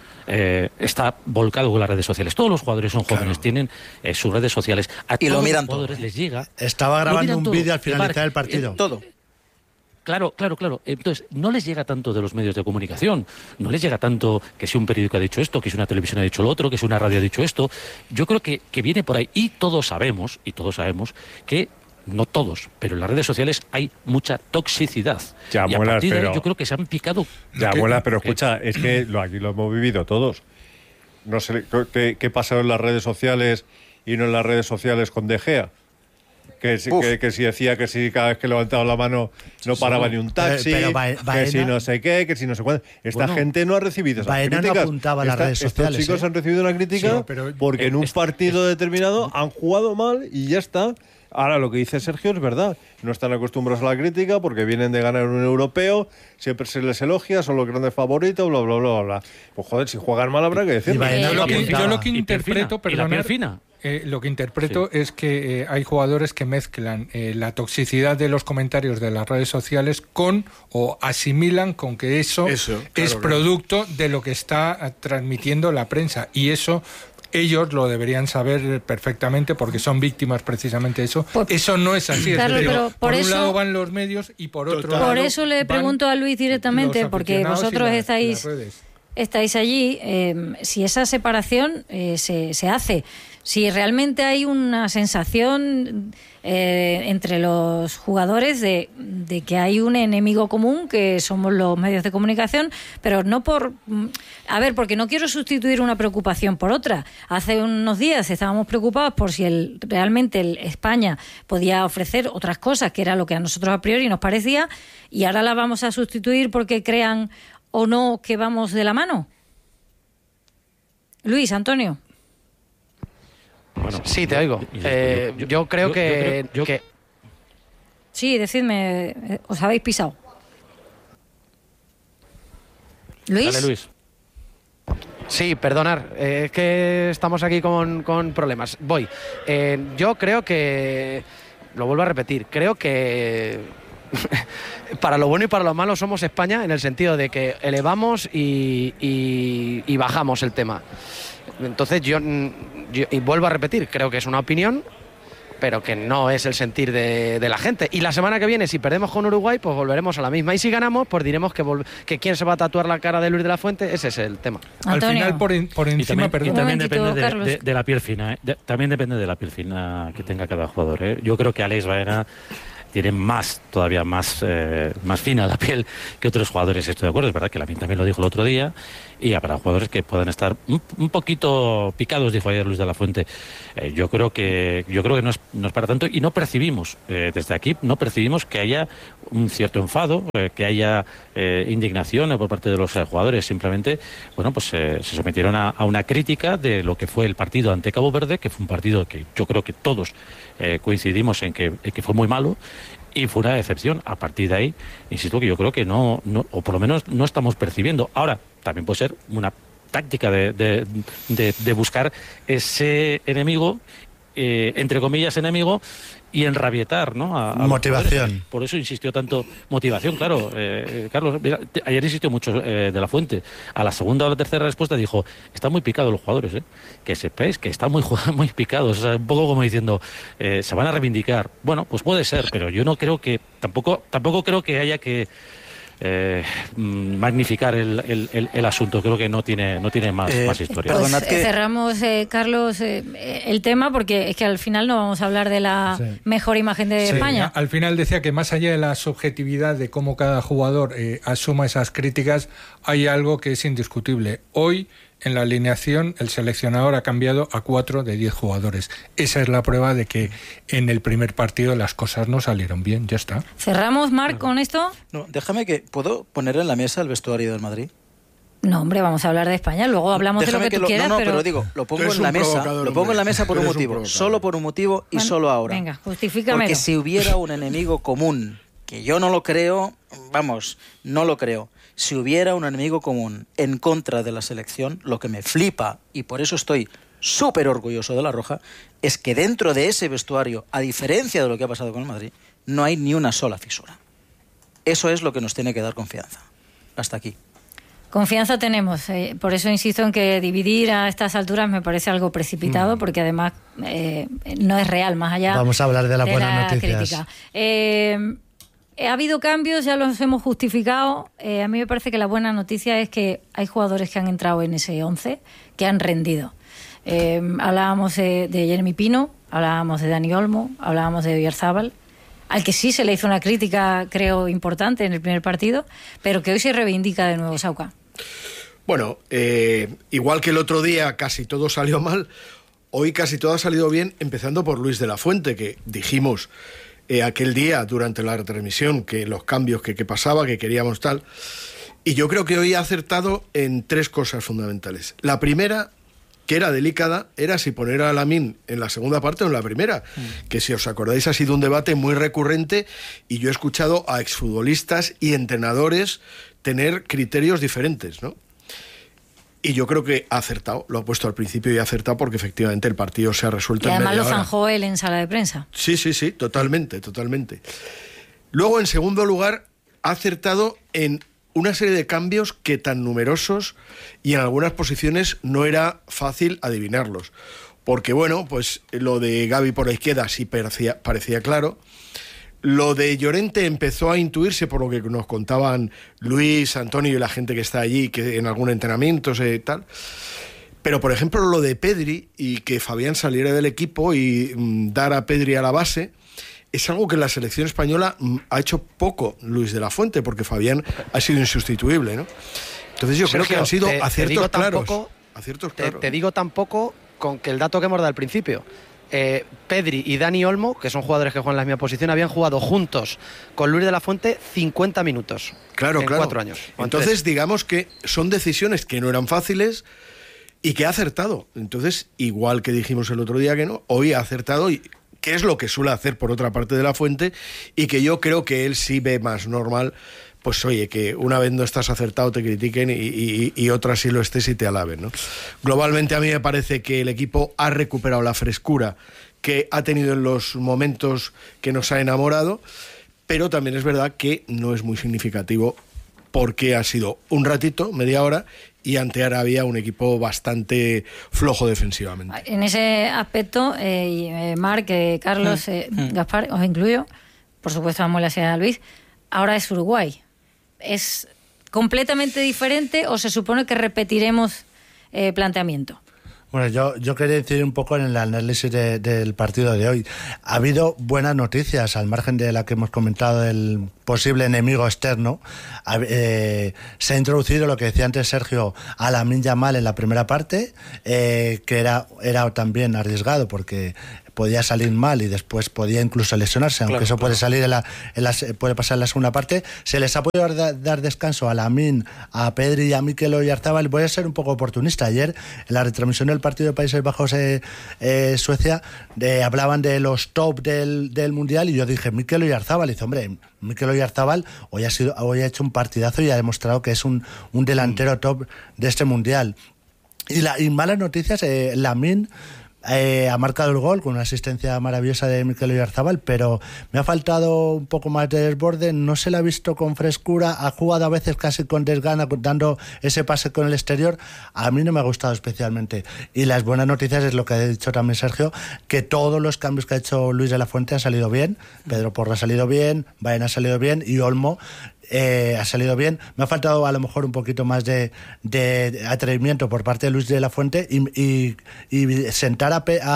Está volcado con las redes sociales. Todos los jugadores son jóvenes, tienen sus redes sociales. Y lo miran todo. Les llega. Estaba grabando un vídeo al finalizar el partido. Todo. Claro. Entonces, no les llega tanto de los medios de comunicación, no les llega tanto que si un periódico ha dicho esto, que si una televisión ha dicho lo otro, que si una radio ha dicho esto. Yo creo que viene por ahí. Y todos sabemos que, no todos, pero en las redes sociales hay mucha toxicidad. Ya, y a partir de ahí yo creo que se han picado. Ya, abuela, pero escucha, es que aquí lo hemos vivido todos. No sé qué pasa en las redes sociales y no en las redes sociales con De Gea. Que si decía que si cada vez que levantaba la mano no paraba ni un taxi, que si no sé qué, que si no sé cuánto. Esta gente no ha recibido esas críticas. No apuntaba a las redes sociales. Estos chicos han recibido una crítica porque en un partido determinado han jugado mal y ya está. Ahora, lo que dice Sergio es verdad. No están acostumbrados a la crítica porque vienen de ganar un europeo, siempre se les elogia, son los grandes favoritos, bla, bla, bla, bla. Pues joder, si juegan mal habrá que decirlo. Yo lo que interpreto, lo que interpreto es que hay jugadores que mezclan la toxicidad de los comentarios de las redes sociales con, o asimilan con que eso es producto de lo que está transmitiendo la prensa. Y eso... ellos lo deberían saber perfectamente porque son víctimas precisamente de eso. Eso no es así. Claro, pero por un lado van los medios y por otro lado... Por eso le pregunto a Luis directamente, porque vosotros estáis allí, si esa separación se hace, si realmente hay una sensación entre los jugadores de que hay un enemigo común, que somos los medios de comunicación, pero no por... A ver, porque no quiero sustituir una preocupación por otra. Hace unos días estábamos preocupados por si realmente España podía ofrecer otras cosas, que era lo que a nosotros a priori nos parecía, y ahora la vamos a sustituir porque crean o no que vamos de la mano. Luis, Antonio. Bueno, sí, te oigo. Yo creo que... Sí, decidme, os habéis pisado. ¿Luis? Dale, Luis. Sí, perdonar, es que estamos aquí con problemas. Voy. Yo creo que... Lo vuelvo a repetir, creo que... para lo bueno y para lo malo somos España, en el sentido de que elevamos y bajamos el tema. Entonces yo y vuelvo a repetir, creo que es una opinión, pero que no es el sentir de la gente. Y la semana que viene, si perdemos con Uruguay, pues volveremos a la misma. Y si ganamos, pues diremos que quién se va a tatuar la cara de Luis de la Fuente. Ese es el tema. Antonio. Al final, por encima, y también depende de la piel fina. También depende de la piel fina que tenga cada jugador. Yo creo que Alex Baena tiene todavía más fina la piel que otros jugadores, estoy de acuerdo, es verdad que Lamine también lo dijo el otro día, y habrá jugadores que puedan estar un poquito picados, dijo ayer Luis de la Fuente. Yo creo que no es para tanto, y no percibimos, desde aquí, no percibimos que haya un cierto enfado, que haya indignación por parte de los jugadores. Simplemente, bueno, pues se sometieron a una crítica de lo que fue el partido ante Cabo Verde, que fue un partido que yo creo que todos coincidimos en que fue muy malo, y fue una decepción. A partir de ahí, insisto que yo creo que no, o por lo menos no estamos percibiendo. Ahora, también puede ser una táctica de buscar ese enemigo, entre comillas enemigo, y enrabietar, ¿no? A motivación. Por eso insistió tanto. Motivación, claro. Carlos, mira, ayer insistió mucho de la Fuente. A la segunda o la tercera respuesta dijo: están muy picados los jugadores, que sepáis que están muy picados. O sea, un poco como diciendo, se van a reivindicar. Bueno, pues puede ser, pero yo no creo que, tampoco creo que haya que magnificar el asunto. Creo que no tiene más historia. Pues cerramos, Carlos, el tema, porque es que al final no vamos a hablar de la mejor imagen de España. Al final decía que más allá de la subjetividad de cómo cada jugador asuma esas críticas, hay algo que es indiscutible. Hoy, en la alineación, el seleccionador ha cambiado a 4 de 10 jugadores. Esa es la prueba de que en el primer partido las cosas no salieron bien. Ya está. ¿Cerramos, Marc, con esto? No, déjame que... ¿Puedo poner en la mesa el vestuario del Madrid? No, hombre, vamos a hablar de España. Luego hablamos de lo que tú quieras, pero digo, lo pongo en la mesa. Lo pongo en la mesa por un motivo. Solo por un motivo y solo ahora. Venga, justifícamelo. Porque si hubiera un enemigo común, que yo no lo creo, no lo creo. Si hubiera un enemigo común en contra de la selección, lo que me flipa, y por eso estoy súper orgulloso de La Roja, es que dentro de ese vestuario, a diferencia de lo que ha pasado con el Madrid, no hay ni una sola fisura. Eso es lo que nos tiene que dar confianza. Hasta aquí. Confianza tenemos, por eso insisto en que dividir a estas alturas me parece algo precipitado, porque además no es real, más allá. Vamos a hablar de las buenas noticias. Ha habido cambios, ya los hemos justificado. A mí me parece que la buena noticia es que hay jugadores que han entrado en ese 11, que han rendido. Hablábamos de Jeremy Pino, hablábamos de Dani Olmo, hablábamos de Oyarzabal, al que sí se le hizo una crítica, creo, importante en el primer partido, pero que hoy se reivindica de nuevo, Sauca. Bueno, igual que el otro día casi todo salió mal, hoy casi todo ha salido bien, empezando por Luis de la Fuente, que dijimos aquel día durante la retransmisión que los cambios que pasaba, que queríamos tal, y yo creo que hoy ha acertado en 3 cosas fundamentales. La primera, que era delicada, era si poner a Lamine en la segunda parte o en la primera, que si os acordáis ha sido un debate muy recurrente, y yo he escuchado a exfutbolistas y entrenadores tener criterios diferentes, ¿no? Y yo creo que ha acertado, lo ha puesto al principio y ha acertado porque efectivamente el partido se ha resuelto en media hora. Y además lo zanjó él en sala de prensa. Sí, totalmente. Luego, en segundo lugar, ha acertado en una serie de cambios que tan numerosos y en algunas posiciones no era fácil adivinarlos. Porque bueno, pues lo de Gavi por la izquierda sí parecía claro. Lo de Llorente empezó a intuirse por lo que nos contaban Luis, Antonio y la gente que está allí, que en algún entrenamiento tal. Pero, por ejemplo, lo de Pedri y que Fabián saliera del equipo y dar a Pedri a la base, es algo que la selección española ha hecho poco Luis de la Fuente, porque Fabián ha sido insustituible, ¿no? Entonces yo creo que han sido aciertos claros. Te digo tampoco con que el dato que hemos dado al principio. Pedri y Dani Olmo, que son jugadores que juegan en la misma posición, habían jugado juntos con Luis de la Fuente 50 minutos en 4 años. Entonces, digamos que son decisiones que no eran fáciles y que ha acertado. Entonces, igual que dijimos el otro día que no, hoy ha acertado, y que es lo que suele hacer por otra parte de la Fuente, y que yo creo que él sí ve más normal. Pues oye, que una vez no estás acertado te critiquen y otra sí lo estés y te alaben, ¿no? Globalmente a mí me parece que el equipo ha recuperado la frescura que ha tenido en los momentos que nos ha enamorado, pero también es verdad que no es muy significativo porque ha sido un ratito, media hora, y ante Arabia un equipo bastante flojo defensivamente. En ese aspecto, Marc, Carlos, Gaspar, os incluyo, por supuesto amo la ciudad de Luis, ahora es Uruguay. ¿Es completamente diferente o se supone que repetiremos planteamiento? Bueno, yo quería incidir un poco en el análisis del partido de hoy. Ha habido buenas noticias, al margen de la que hemos comentado del posible enemigo externo. Se ha introducido lo que decía antes Sergio, a Lamine Yamal en la primera parte, que era también arriesgado porque podía salir mal y después podía incluso lesionarse, aunque eso puede salir puede pasar en la segunda parte. Se les ha podido dar descanso a Lamine, a Pedri y a Mikel Oyarzabal. Voy a ser un poco oportunista. Ayer, en la retransmisión del partido de Países Bajos Suecia, hablaban de los top del Mundial y yo dije, Mikel Oyarzabal. Y dice, hombre, Mikel Oyarzabal hoy ha hecho un partidazo y ha demostrado que es un delantero top de este Mundial. Y malas noticias, Lamine ha marcado el gol con una asistencia maravillosa de Mikel Oyarzabal, pero me ha faltado un poco más de desborde, no se la ha visto con frescura, ha jugado a veces casi con desgana, dando ese pase con el exterior. A mí no me ha gustado especialmente. Y las buenas noticias es lo que ha dicho también Sergio, que todos los cambios que ha hecho Luis de la Fuente han salido bien. Pedro Porro ha salido bien, Baena ha salido bien y Olmo ha salido bien. Me ha faltado a lo mejor un poquito más de atrevimiento por parte de Luis de la Fuente y sentar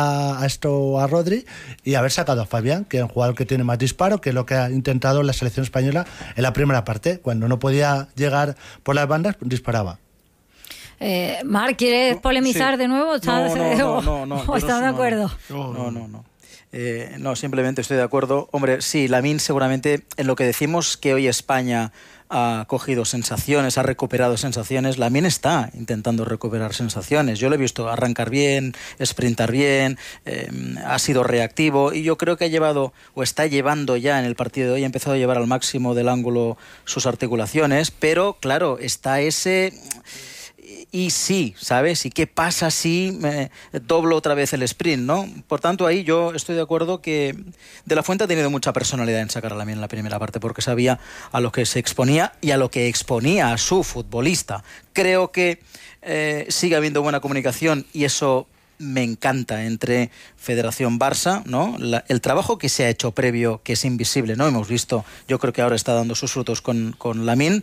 a Rodri y haber sacado a Fabián, que es un jugador que tiene más disparo, que es lo que ha intentado la selección española en la primera parte. Cuando no podía llegar por las bandas, disparaba. Marc, ¿quieres polemizar de nuevo? No, ¿Estás de acuerdo? No. No, simplemente estoy de acuerdo. Hombre, sí, Lamine seguramente en lo que decimos que hoy España ha cogido sensaciones, ha recuperado sensaciones. Lamine está intentando recuperar sensaciones. Yo lo he visto arrancar bien, sprintar bien, ha sido reactivo y yo creo que ha llevado o está llevando ya en el partido de hoy, ha empezado a llevar al máximo del ángulo sus articulaciones, pero claro, está ese... Y sí, ¿sabes? ¿Y qué pasa si doblo otra vez el sprint, no? Por tanto, ahí yo estoy de acuerdo que De la Fuente ha tenido mucha personalidad en sacar a Lamine en la primera parte porque sabía a lo que se exponía y a lo que exponía a su futbolista. Creo que sigue habiendo buena comunicación y eso me encanta entre Federación Barça, ¿no? El trabajo que se ha hecho previo, que es invisible, ¿no? Hemos visto, yo creo que ahora está dando sus frutos con Lamine.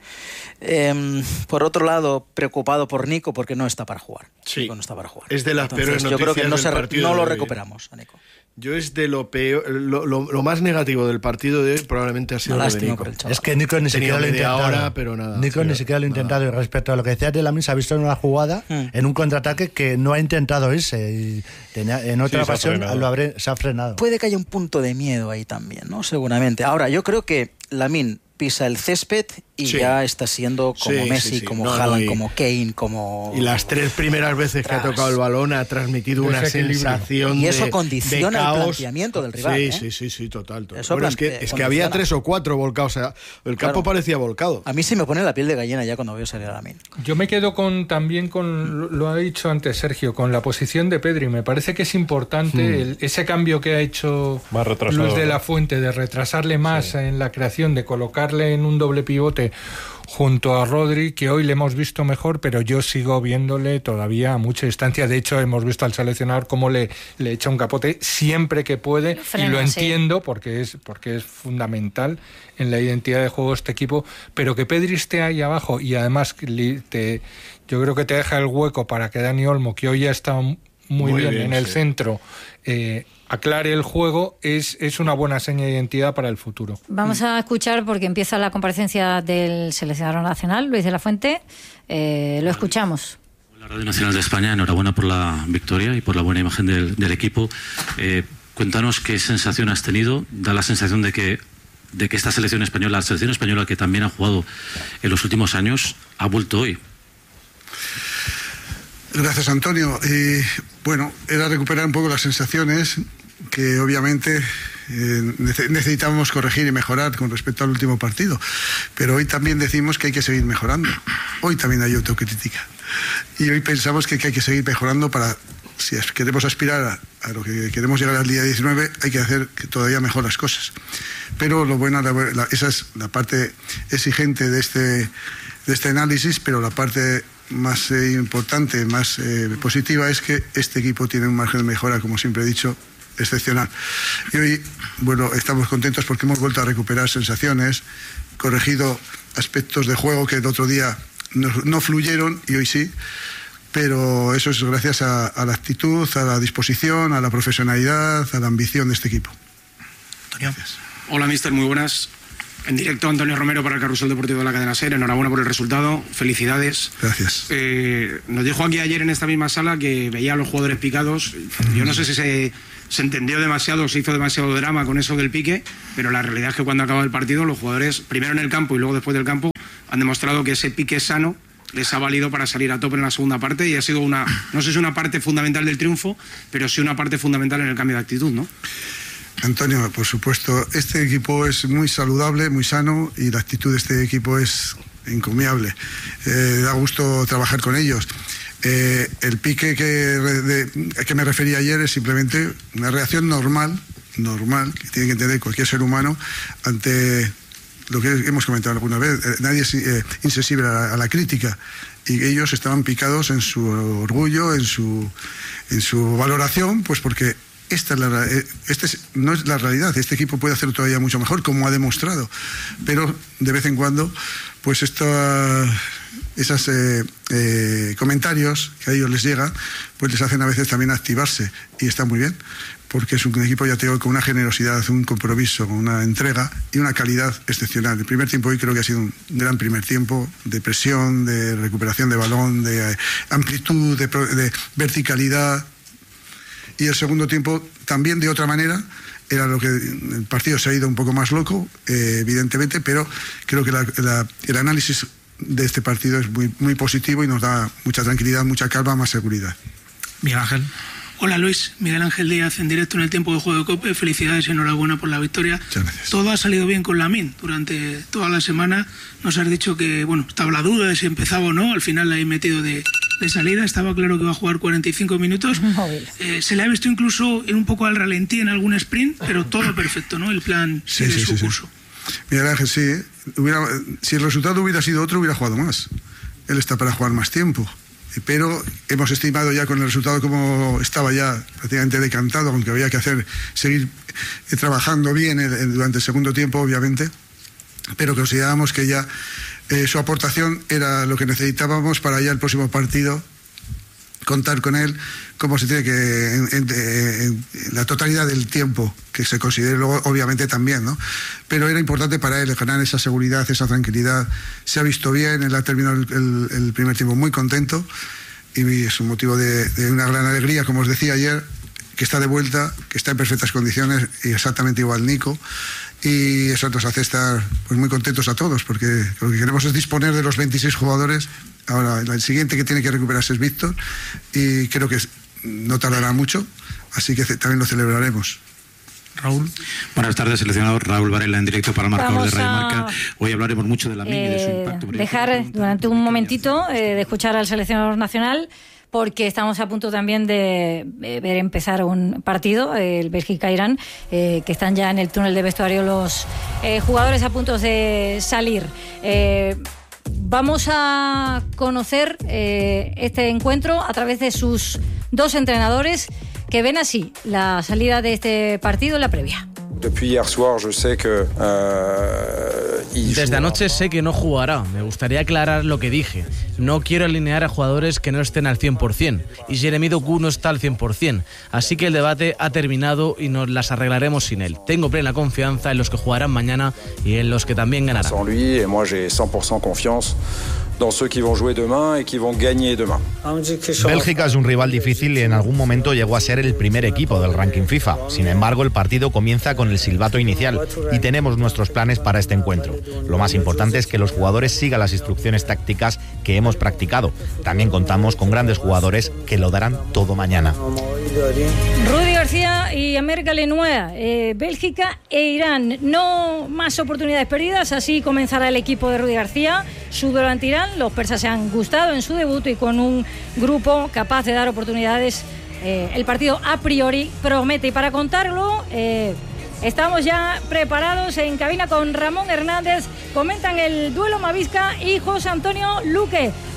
Por otro lado, preocupado por Nico porque no está para jugar. Sí. Nico no está para jugar. Es de las peores noticias. Yo creo que no lo de recuperamos a Nico. Yo es de lo peor, lo más negativo del partido de hoy probablemente ha sido lo de Nico. Es que Nico ni siquiera lo ha intentado. Hora, pero nada, Nico ni siquiera lo ha intentado. Y respecto a lo que decías de Lamine, se ha visto en una jugada, en un contraataque que no ha intentado irse y en otra ocasión se ha frenado. Puede que haya un punto de miedo ahí también, ¿no? Seguramente. Ahora, yo creo que Lamine pisa el césped y ya está siendo como Messi, como Haaland, como Kane, como... Y las 3 primeras veces que ha tocado el balón ha transmitido una sensación y eso de condiciona caos. El planteamiento del rival. Sí, total. Bueno, es que había 3 o 4 volcados, o sea, el campo parecía volcado. A mí sí me pone la piel de gallina ya cuando veo salir a Lamine. Yo me quedo también con, lo ha dicho antes Sergio, con la posición de Pedri. Me parece que es importante ese cambio que ha hecho Luis de la Fuente de retrasarle más en la creación, de colocarle en un doble pivote junto a Rodri, que hoy le hemos visto mejor, pero yo sigo viéndole todavía a mucha distancia. De hecho, hemos visto al seleccionador cómo le echa un capote siempre que puede, y lo entiendo porque es fundamental en la identidad de juego de este equipo, pero que Pedri esté ahí abajo y además yo creo que te deja el hueco para que Dani Olmo, que hoy ha estado muy bien en el centro, aclare el juego, es una buena seña de identidad para el futuro. Vamos a escuchar, porque empieza la comparecencia del seleccionador nacional, Luis de la Fuente. Lo escuchamos. La Radio Nacional de España, enhorabuena por la victoria y por la buena imagen del equipo. Cuéntanos qué sensación has tenido. Da la sensación de que esta selección española, la selección española que también ha jugado en los últimos años, ha vuelto hoy. Gracias, Antonio. Bueno, era recuperar un poco las sensaciones que obviamente necesitábamos corregir y mejorar con respecto al último partido. Pero hoy también decimos que hay que seguir mejorando. Hoy también hay autocrítica. Y hoy pensamos que hay que seguir mejorando para, si queremos aspirar a lo que queremos llegar al día 19, hay que hacer todavía mejor las cosas. Pero lo bueno, esa es la parte exigente de este análisis, pero la parte más importante, más positiva, es que este equipo tiene un margen de mejora, como siempre he dicho, excepcional. Y hoy, bueno, estamos contentos porque hemos vuelto a recuperar sensaciones, corregido aspectos de juego que el otro día no fluyeron y hoy sí. pero eso es gracias a la actitud, a la disposición, a la profesionalidad, a la ambición de este equipo. Antonio. Hola, míster, muy buenas. En directo, Antonio Romero para el Carrusel Deportivo de la Cadena SER. Enhorabuena por el resultado, felicidades. Gracias. Nos dijo aquí ayer en esta misma sala que veía a los jugadores picados. Yo no sé si se entendió demasiado, se hizo demasiado drama con eso del pique, pero la realidad es que cuando acaba el partido, los jugadores, primero en el campo y luego después del campo, han demostrado que ese pique sano les ha valido para salir a tope en la segunda parte y ha sido no sé si es una parte fundamental del triunfo, pero sí una parte fundamental en el cambio de actitud, ¿no? Antonio, por supuesto, este equipo es muy saludable, muy sano y la actitud de este equipo es encomiable. Da gusto trabajar con ellos. El pique que me refería ayer es simplemente una reacción normal que tiene que tener cualquier ser humano ante lo que hemos comentado alguna vez. Nadie es insensible a la crítica y ellos estaban picados en su orgullo, en su valoración, pues porque no es la realidad. Este equipo puede hacerlo todavía mucho mejor, como ha demostrado, pero de vez en cuando pues esos comentarios que a ellos les llegan pues les hacen a veces también activarse, y está muy bien, porque es un equipo, ya te digo, con una generosidad, un compromiso, con una entrega y una calidad excepcional. El primer tiempo hoy creo que ha sido un gran primer tiempo de presión, de recuperación de balón, de amplitud, de verticalidad. Y el segundo tiempo también de otra manera. Era lo que el partido se ha ido un poco más loco, evidentemente, pero creo que el análisis de este partido es muy, muy positivo y nos da mucha tranquilidad, mucha calma, más seguridad. Miguel Ángel. Hola Luis, Miguel Ángel Díaz en directo en el tiempo de juego de COPE. Felicidades y enhorabuena por la victoria. Muchas gracias. Todo ha salido bien con Lamine durante toda la semana. Nos has dicho que, bueno, estaba la duda de si empezaba o no. Al final la he metido de salida. Estaba claro que iba a jugar 45 minutos. Se le ha visto incluso un poco al ralentí en algún sprint, pero todo perfecto, ¿no? El plan sigue su curso. Miguel Ángel, sí. Si el resultado hubiera sido otro, hubiera jugado más. Él está para jugar más tiempo. Pero hemos estimado ya con el resultado como estaba ya prácticamente decantado, aunque había que seguir trabajando bien durante el segundo tiempo, obviamente, pero considerábamos que ya su aportación era lo que necesitábamos para ya el próximo partido contar con él como se tiene que en la totalidad del tiempo que se considere luego, obviamente también, ¿no? Pero era importante para él ganar esa seguridad, esa tranquilidad. Se ha visto bien, él ha terminado el primer tiempo muy contento y es un motivo de una gran alegría, como os decía ayer, que está de vuelta, que está en perfectas condiciones y exactamente igual Nico. Y eso nos hace estar pues muy contentos a todos, porque lo que queremos es disponer de los 26 jugadores. Ahora el siguiente que tiene que recuperarse es Víctor y creo que no tardará mucho, así que también lo celebraremos. Raúl. Buenas tardes, seleccionador Raúl Varela en directo para el marcador de Radio Marca. Hoy hablaremos mucho de Lamine y de su impacto. Dejar durante un momentito de escuchar al seleccionador nacional, porque estamos a punto también de ver empezar un partido, el Bélgica-Irán, que están ya en el túnel de vestuario los jugadores a punto de salir. Vamos a conocer este encuentro a través de sus dos entrenadores, que ven así la salida de este partido en la previa. Desde anoche sé que no jugará. Me gustaría aclarar lo que dije. No quiero alinear a jugadores que no estén al 100%. Y Jeremy Doku no está al 100%. Así que el debate ha terminado y nos las arreglaremos sin él. Tengo plena confianza en los que jugarán mañana y en los que también ganarán. Bélgica es un rival difícil y en algún momento llegó a ser el primer equipo del ranking FIFA. Sin embargo, el partido comienza con el silbato inicial y tenemos nuestros planes para este encuentro. Lo más importante es que los jugadores sigan las instrucciones tácticas que hemos practicado. También contamos con grandes jugadores que lo darán todo mañana. Rudy García y América Lenoir, Bélgica e Irán. No más oportunidades perdidas, así comenzará el equipo de Rudy García. Su duelo ante Irán, los persas se han gustado en su debut y con un grupo capaz de dar oportunidades. El partido a priori promete, y para contarlo estamos ya preparados en cabina con Ramón Hernández. Comentan el duelo Mavisca y José Antonio Luque.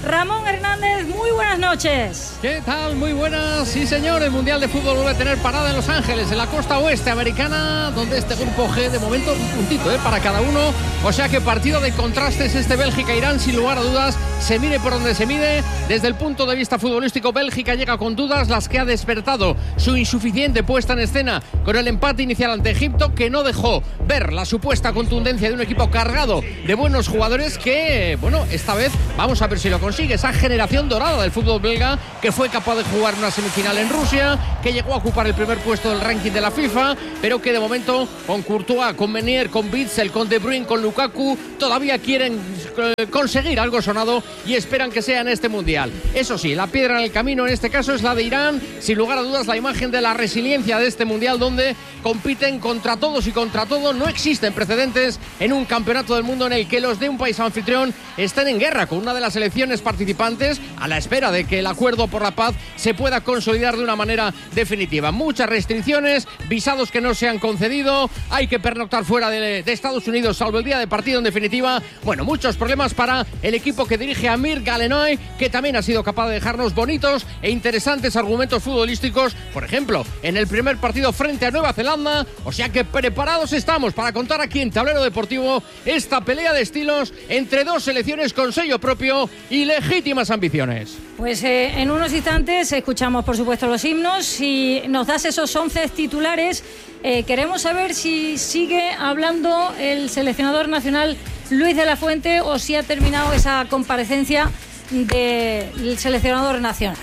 Ramón Hernández, muy buenas noches. ¿Qué tal? Muy buenas. Sí, señor, el Mundial de Fútbol vuelve a tener parada en Los Ángeles, en la costa oeste americana, donde este grupo G, de momento, un puntito para cada uno. O sea que partido de contrastes este Bélgica-Irán, sin lugar a dudas. Se mire por donde se mire. Desde el punto de vista futbolístico, Bélgica llega con dudas, las que ha despertado su insuficiente puesta en escena con el empate inicial ante Egipto, que no dejó ver la supuesta contundencia de un equipo cargado de buenos jugadores que, bueno, esta vez vamos a ver si lo consigue. Esa generación dorada del fútbol belga que fue capaz de jugar una semifinal en Rusia, que llegó a ocupar el primer puesto del ranking de la FIFA, pero que de momento con Courtois, con Meunier, con Witsel, con De Bruyne, con Lukaku, todavía quieren conseguir algo sonado y esperan que sea en este Mundial. Eso sí, la piedra en el camino en este caso es la de Irán, sin lugar a dudas la imagen de la resiliencia de este Mundial, donde compiten contra todos y contra todo. No existen precedentes en un campeonato del mundo en el que los de un país anfitrión estén en guerra con una de las selecciones participantes, a la espera de que el acuerdo por la paz se pueda consolidar de una manera definitiva. Muchas restricciones, visados que no se han concedido, hay que pernoctar fuera de Estados Unidos salvo el día de partido, en definitiva. Bueno, muchos problemas para el equipo que dirige Amir Galenoy, que también ha sido capaz de dejarnos bonitos e interesantes argumentos futbolísticos, por ejemplo, en el primer partido frente a Nueva Zelanda. O sea que preparados estamos para contar aquí en Tablero Deportivo esta pelea de estilos entre dos selecciones con sello propio y legítimas ambiciones. Pues en unos instantes escuchamos, por supuesto, los himnos y nos das esos 11 titulares. Queremos saber si sigue hablando el seleccionador nacional Luis de la Fuente o si ha terminado esa comparecencia del seleccionador nacional.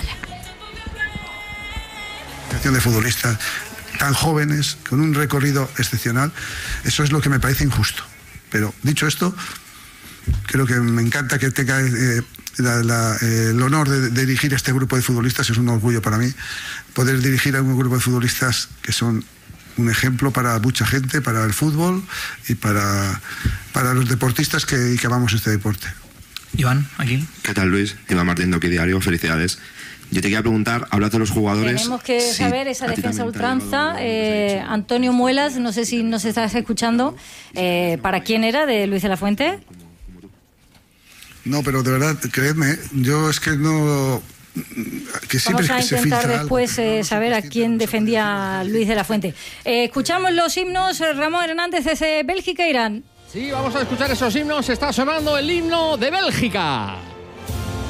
De futbolistas tan jóvenes, con un recorrido excepcional, eso es lo que me parece injusto. Pero dicho esto, creo que me encanta que tenga el honor de dirigir este grupo de futbolistas. Es un orgullo para mí poder dirigir a un grupo de futbolistas que son un ejemplo para mucha gente, para el fútbol y para los deportistas que amamos este deporte. Iván, aquí. ¿Qué tal, Luis? Iván Martín de Diario, felicidades. Yo te quería preguntar, hablas de los jugadores. Tenemos que saber esa defensa ultranza. Antonio Muelas, no sé si nos estás escuchando. ¿Para quién era de Luis de la Fuente? No, pero de verdad, creedme, yo es que no. Que siempre vamos a intentar después saber a quién defendía Luis de la Fuente. Escuchamos los himnos, Ramón Hernández, desde Bélgica-Irán. Sí, vamos a escuchar esos himnos. Está sonando el himno de Bélgica.